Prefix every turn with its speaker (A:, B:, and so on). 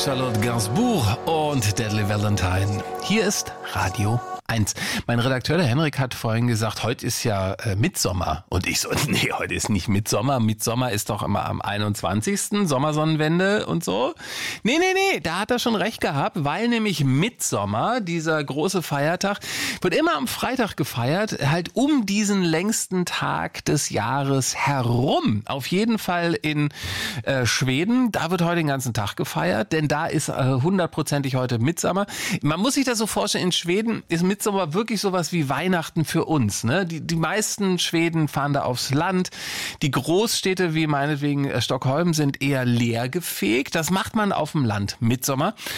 A: Charlotte Gainsbourg und Deadly Valentine. Hier ist Radio 1. Mein Redakteur, der Henrik, hat vorhin gesagt, heute ist ja Mittsommer. Und ich so, nee, heute ist nicht Mittsommer. Mittsommer ist doch immer am 21. Sommersonnenwende und so. Nee, da hat er schon recht gehabt, weil nämlich Mittsommer, dieser große Feiertag, wird immer am Freitag gefeiert, halt um diesen längsten Tag des Jahres herum. Auf jeden Fall in Schweden, da wird heute den ganzen Tag gefeiert, denn da ist 100%ig heute Mittsommer. Man muss sich das so vorstellen, in Schweden ist Mittsommer wirklich sowas wie Weihnachten für uns. Ne? Die meisten Schweden fahren da aufs Land. Die Großstädte wie meinetwegen Stockholm sind eher leergefegt. Das macht man auf dem Land Mittsommer.